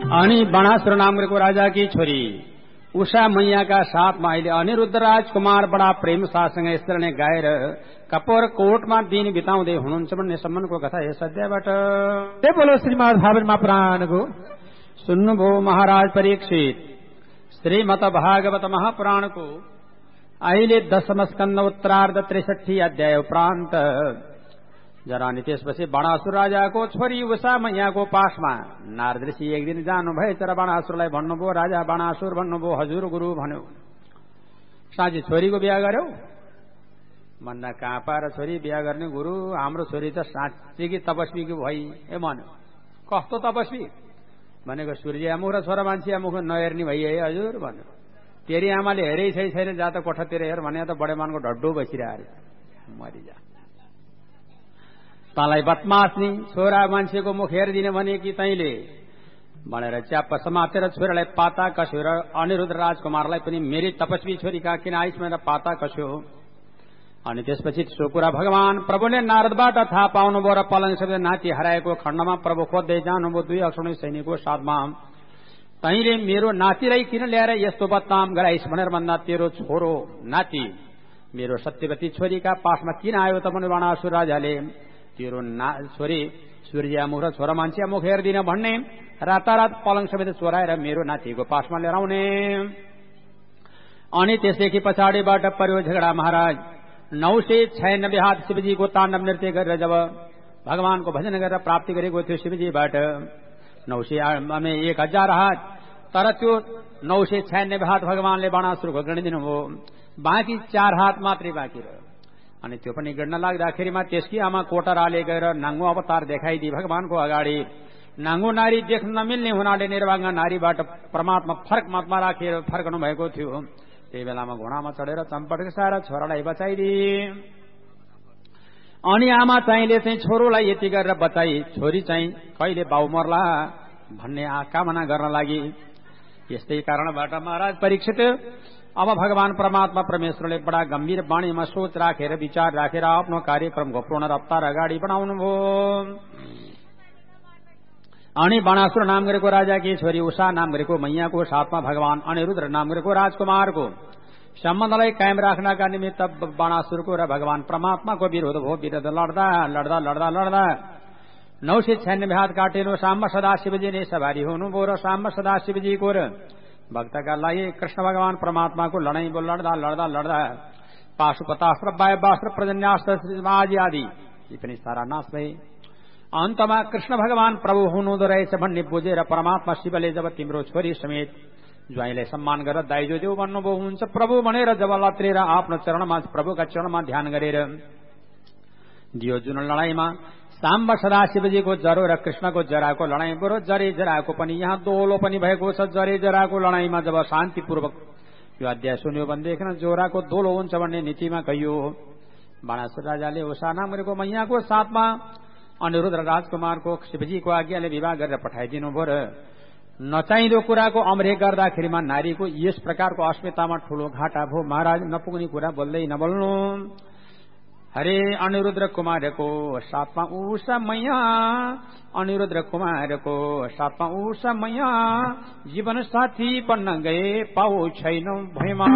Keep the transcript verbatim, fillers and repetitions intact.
अनि बाणासुर नामको राजाकी छोरी उषा मैयाका साथमा अहिले अनिरुद्ध राजकुमार बडा प्रेम साथसँग यसरी नै गाएर कपोर कोटमा दिन बिताउँदै हुनुहुन्छ भन्ने सम्बन्धको कथा यस अध्यायबाट ते बोलो श्रीमद् भागवतमा पुराणको सुन्नुभयो महाराज परीक्षित श्रीमद् भागवत महापुराणको अहिले दशम स्कन्द उत्तरार्ध त्रिसठी अध्याय उपरान्त जरा अनि त्यसपछि बाणासुर राजाको छोरी उषा मैयाको पासमा नारद ऋषि एक दिन जानुभएछ र बाणासुरलाई भन्नुभयो, राजा बाणासुर भन्नुभयो, हजुर गुरु भन्यो, साँच्ची छोरीको बिहा गर्यौ भन्दा कहाँ पाएर छोरी बिहा गर्ने गुरु, हाम्रो छोरी त साँच्ची कि तपस्वीको भई ए भन्यो। कस्तो तपस्वी भनेको सूर्य मुख र छोरा मान्छे मुख नहेर्ने भई है हजुर भन्यो। तेरी आमाले हेरै छैन जा त कोठातिर हेर भने त बडेमानको ढड्डो बसिरहेको मरिजा तँलाई बदमास्नी छोरा मान्छेको मुख हेरिदिने भने कि तैँले भनेर च्याप्प समातेर छोरालाई पाता कस्यो र अनिरुद्ध राजकुमारलाई पनि मेरी तपस्वी छोरी कहाँ किन आइस भनेर पाता कस्यो। अनि त्यसपछि सो कुरा भगवान प्रभुले नारदबाट थाहा पाउनुभयो र पलङ सबै नाति हराएको खण्डमा प्रभु खोज्दै जानुभयो दुई अक्षौणी सैनिकको साथमा। तैँले मेरो नातिलाई किन ल्याएर यस्तो बदनाम गराइस भनेर भन्दा तेरो छोरो नाति मेरो सत्यवती छोरीका पासमा किन आयो त भने बाणासुर राजाले तेरो ना छोरी सूर्य मुख र छोरा मान्छे मुख हेर्दिन भन्ने रातारात पलङ समेत चोराएर मेरो नातिको पासमा लिएर आउने। अनि त्यसदेखि पछाडिबाट पर्यो झगडा। महाराज नौ सय छयानब्बे हात शिवजीको ताण्डव नृत्य गरेर जब भगवानको भजन गरेर प्राप्ति गरेको थियो शिवजीबाट नौ सय एक हजार हात, तर त्यो नौ सय छयानब्बे हात भगवानले बाणासुरको गणिदिनुभयो, बाँकी चार हात मात्रै बाँकी रह्यो। अनि त्यो पनि गिर्न लाग्दाखेरिमा त्यसकी आमा कोटराले गएर नाङ्गो अवतार देखाइदिए भगवानको अगाडि। नाङ्गो नारी देख्न नमिल्ने हुनाले निर्वाङ्ग नारीबाट परमात्मा फर्क मतमा राखेर फर्कनु भएको थियो। त्यही बेलामा घोडामा चढेर चम्पट साएर छोरालाई बचाइदिए। अनि आमा चाहिँले चाहिँ छोरोलाई यति गरेर बचाई, छोरी चाहिँ कहिले बाउ मर्ला भन्ने कामना गर्न लागि। यस्तै कारणबाट महाराज परीक्षित अब भगवान परमात्मा परमेश्वरले बडा गम्भीर वाणीमा सोच राखेर विचार राखेर आफ्नो कार्यक्रमको पूर्ण रफ्तार अगाडि बढाउनुभयो। अनि बाणासुर नाम गरेको राजाकी छोरी उषा नाम गरेको मैयाको साथमा भगवान अनिरुद्ध नाम गरेको राजकुमारको सम्बन्धलाई कायम राख्नका निमित्त बाणासुरको र भगवान परमात्माको विरोध भयो। विरोध लड्दा लड्दा लड्दा लड्दा नौ सय छयानब्बे हात काटेर साम्ब सदाशिवजी नै सवारी हुनुभयो र साम्ब सदाशिवजीको र भक्तका लागि कृष्ण भगवान परमात्माको लडाईँ लड्दा लड्दा लड्दा पाशुपतास्त्र वायवास्त्र प्रजन्यास्त्र आदि आदि यी पनि सारा नाश भए। अन्तमा कृष्ण भगवान प्रभु हुनुहुँदो रहेछ भन्ने बुझेर परमात्मा शिवले जब तिम्रो छोरी समेत ज्वाइँलाई सम्मान गरेर दाइजो देऊ भन्नुभयो हुन्छ प्रभु भनेर जब लत्रेर आफ्नो चरणमा प्रभुका चरणमा ध्यान गरेर दियो जुन लडाईँमा साम्ब सदाशिवजीको जरो र कृष्णको जराको लडाईँ बरु जरे जराको पनि यहाँ दोलो पनि भएको छ। जरे जराको लडाईँमा जब शान्तिपूर्वक यो अध्याय सुन्यो भनेदेखि जोराको दोलो हुन्छ भन्ने नीतिमा कहियो। बाणासुर राजाले उषा नाम गरेको मैयाको साथमा अनिरुद्ध राजकुमारको शिवजीको आज्ञाले विवाह गरेर पठाइदिनु भयो र नचाहिँदो कुराको अमरेख गर्दाखेरिमा नारीको यस प्रकारको अस्मितामा ठूलो घाटा भयो। महाराज नपुग्ने कुरा बोल्दै नबोल्नु। हरे अनिरुद्ध कुमारको साथमा उषा मैया, अनिरुद्ध कुमारको साथमा उषा मैया, जीवन साथी बन्न गए पाउ छैन भैमा।